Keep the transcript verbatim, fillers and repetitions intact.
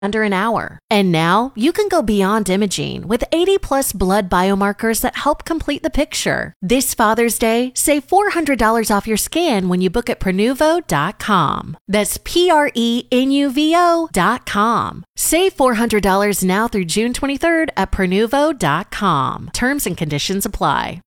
under an hour. And now you can go beyond imaging with eighty plus blood biomarkers that help complete the picture. This Father's Day, save four hundred dollars off your scan when you book at Prenuvo dot com. That's P R E N U V O dot com. Save four hundred dollars now through June twenty-third at Prenuvo dot com. Terms and conditions apply.